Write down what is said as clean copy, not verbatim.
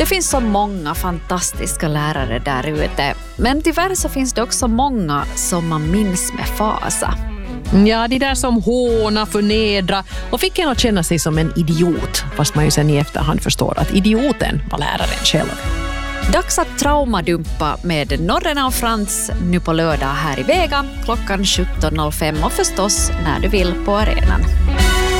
Det finns så många fantastiska lärare där ute, men tyvärr så finns det också många som man minns med fasa. Ja, de där som håna, förnedra och fick en att känna sig som en idiot, fast man ju sen i efterhand förstår att idioten var läraren själv. Dags att traumadumpa med Norrena och Frans nu på lördag här i Vega klockan 17.05 och förstås när du vill på arenan.